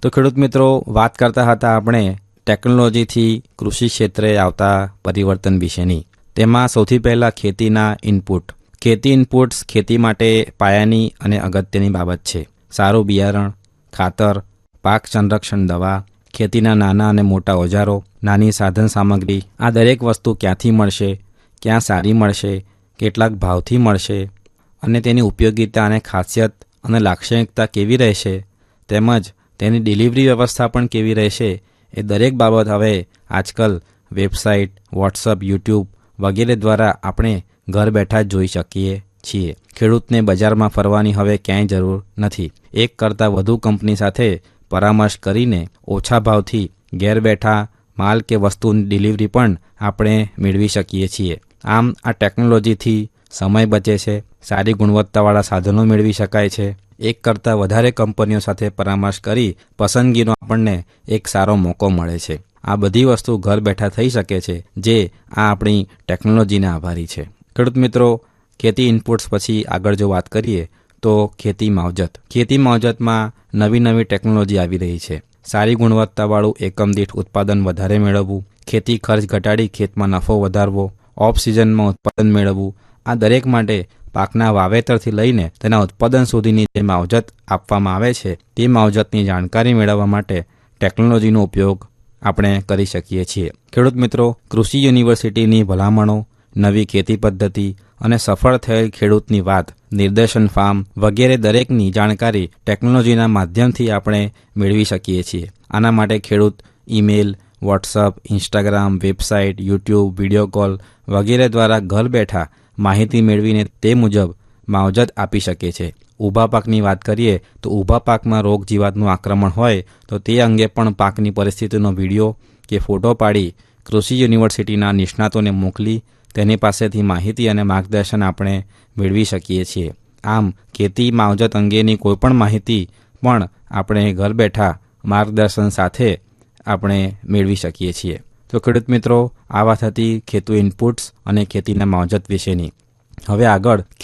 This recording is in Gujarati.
તો ખેડૂત મિત્રો, વાત કરતા હતા આપણે ટેકનોલોજીથી કૃષિ ક્ષેત્રે આવતા પરિવર્તન વિશેની. તેમાં સૌથી પહેલાં ખેતીના ઇનપુટ. ખેતી ઇનપુટ્સ ખેતી માટે પાયાની અને અગત્યની બાબત છે. સારું બિયારણ, ખાતર, પાક સંરક્ષણ દવા, ખેતીના નાના અને મોટા ઓજારો, નાની સાધન સામગ્રી, આ દરેક વસ્તુ ક્યાંથી મળશે, ક્યાં સારી મળશે, કેટલાક ભાવથી મળશે અને તેની ઉપયોગિતા અને ખાસિયત અને લાક્ષણિકતા કેવી રહેશે, તેમજ તેની ડિલિવરી વ્યવસ્થા પણ કેવી રહેશે, એ દરેક બાબત હવે આજકાલ વેબસાઇટ, વોટ્સઅપ, યુટ્યુબ વગેરે દ્વારા આપણે ઘર બેઠા જ જોઈ શકીએ છીએ. ખેડૂતને બજારમાં ફરવાની હવે ક્યાંય જરૂર નથી. એક કરતાં વધુ કંપની સાથે પરામર્શ કરીને ઓછા ભાવથી ઘેર બેઠા માલ કે વસ્તુની ડિલિવરી પણ આપણે મેળવી શકીએ છીએ. આમ આ ટેકનોલોજીથી સમય બચે છે, સારી ગુણવત્તાવાળા સાધનો મેળવી શકાય છે. એક કરતાં વધારે કંપનીઓ સાથે પરામર્શ કરી પસંદગીનો આપણને એક સારો મોકો મળે છે. આ બધી વસ્તુ ઘર બેઠા થઈ શકે છે, જે આ આપણી ટેકનોલોજીને આભારી છે. ખેડૂત મિત્રો, ખેતી ઇનપુટ્સ પછી આગળ જો વાત કરીએ તો ખેતી માવજત. ખેતી માવજતમાં નવી નવી ટેકનોલોજી આવી રહી છે. સારી ગુણવત્તાવાળું એકમ દીઠ ઉત્પાદન વધારે મેળવવું, ખેતી ખર્ચ ઘટાડી ખેતમાં નફો વધારવો, ઓફ સિઝનમાં ઉત્પાદન મેળવવું, આ દરેક માટે પાકના વાવેતરથી લઈને તેના ઉત્પાદન સુધીની જે માવજત આપવામાં આવે છે, તે માવજતની જાણકારી મેળવવા માટે ટેકનોલોજીનો ઉપયોગ આપણે કરી શકીએ છીએ. ખેડૂત મિત્રો, કૃષિ યુનિવર્સિટીની ભલામણો, નવી ખેતી પદ્ધતિ અને સફળ થયેલ ખેડૂતની વાત, નિર્દેશન ફાર્મ વગેરે દરેકની જાણકારી ટેકનોલોજીના માધ્યમથી આપણે મેળવી શકીએ છીએ. આના માટે ખેડૂત email, WhatsApp, Instagram, website, YouTube, video call વગેરે દ્વારા ઘર બેઠા માહિતી મેળવીને તે મુજબ માવજત આપી શકે છે. ઊભા પાકની વાત કરીએ તો ઊભા પાકમાં રોગ જીવાતનું આક્રમણ હોય તો તે અંગે પણ પાકની પરિસ્થિતિનો વિડીયો કે ફોટો પાડી કૃષિ યુનિવર્સિટીના નિષ્ણાતોને મોકલી તેની પાસેથી માહિતી અને માર્ગદર્શન આપણે મેળવી શકીએ છીએ. આમ ખેતી માવજત અંગેની કોઈપણ માહિતી પણ આપણે ઘર બેઠા માર્ગદર્શન સાથે આપણે મેળવી શકીએ છીએ. તો ખેડૂત મિત્રો, આ વાત હતી ખેતી ઇનપુટ્સ અને ખેતીના માવજત વિશેની. હવે આગળ